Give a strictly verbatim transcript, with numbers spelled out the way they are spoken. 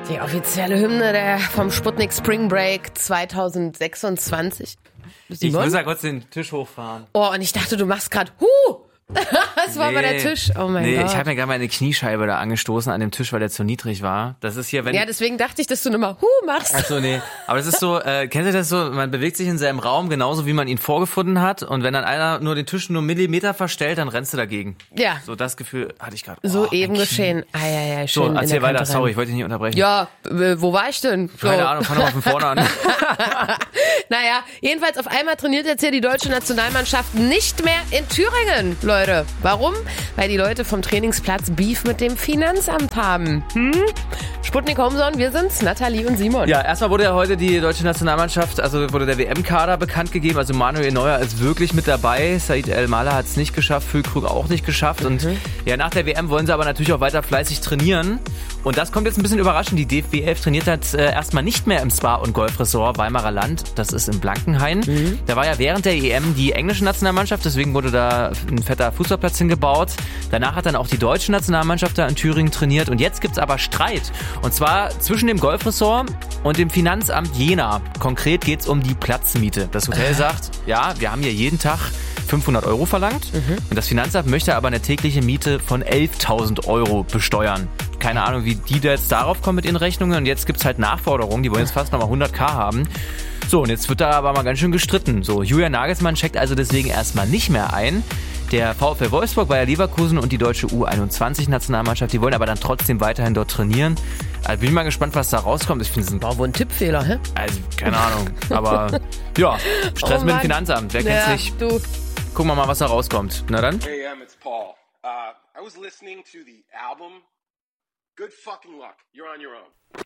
Die offizielle Hymne der vom Sputnik Spring Break zwanzig sechsundzwanzig. Ich muss ja kurz den Tisch hochfahren. Oh, und ich dachte, du machst gerade Huh! Das war nee, mal der Tisch. Oh mein nee, Gott. ich habe mir gerade meine Kniescheibe da angestoßen an dem Tisch, weil der zu niedrig war. Das ist hier, wenn ja, deswegen dachte ich, dass du nochmal Huh machst. Ach so, nee. Aber das ist so, äh, kennt ihr das so? Man bewegt sich in seinem Raum genauso, wie man ihn vorgefunden hat. Und wenn dann einer nur den Tisch nur Millimeter verstellt, dann rennst du dagegen. Ja. So das Gefühl hatte ich gerade. So oh, eben geschehen. Ah, ja, ja, schön. So, erzähl weiter. Kante Sorry, rein. ich wollte dich nicht unterbrechen. Ja, äh, wo war ich denn? So. Keine Ahnung, fang doch mal von vorne an. Naja, jedenfalls auf einmal trainiert jetzt hier die deutsche Nationalmannschaft nicht mehr in Thüringen, Leute. Warum? Weil die Leute vom Trainingsplatz Beef mit dem Finanzamt haben. Hm? Sputnik Homezone, wir sind's, Nathalie und Simon. Ja, erstmal wurde ja heute die deutsche Nationalmannschaft, also wurde der W M-Kader bekannt gegeben. Also Manuel Neuer ist wirklich mit dabei. Said El-Mala hat es nicht geschafft, Füllkrug auch nicht geschafft. Mhm. Und ja, nach der W M wollen sie aber natürlich auch weiter fleißig trainieren. Und das kommt jetzt ein bisschen überraschend. Die D F B elf trainiert hat äh, erstmal nicht mehr im Spa- und Golfresort Weimarer Land. Das ist in Blankenhain. Mhm. Da war ja während der E M die englische Nationalmannschaft, deswegen wurde da ein fetter Fußballplatz hingebaut. Danach hat dann auch die deutsche Nationalmannschaft da in Thüringen trainiert. Und jetzt gibt's aber Streit. Und zwar zwischen dem Golfresort und dem Finanzamt Jena. Konkret geht's um die Platzmiete. Das Hotel sagt, ja, wir haben hier jeden Tag fünfhundert Euro verlangt. Mhm. Und das Finanzamt möchte aber eine tägliche Miete von elftausend Euro besteuern. Keine Ahnung, wie die da jetzt darauf kommen mit ihren Rechnungen. Und jetzt gibt's halt Nachforderungen. Die wollen jetzt fast nochmal hunderttausend haben. So, und jetzt wird da aber mal ganz schön gestritten. So, Julian Nagelsmann checkt also deswegen erstmal nicht mehr ein. Der VfL Wolfsburg, Bayer Leverkusen und die deutsche U einundzwanzig-Nationalmannschaft, die wollen aber dann trotzdem weiterhin dort trainieren. Also bin ich mal gespannt, was da rauskommt. Ich finde es ein War wohl ein Tippfehler, hä? Also, keine Ahnung. Aber ja, Stress Oh mit dem Mann. Finanzamt. Wer kennt's Ja, nicht? du. Gucken wir mal, was da rauskommt. Na dann? Hey, um, it's Paul. Uh, I was listening to the album. Good fucking luck. You're on your own.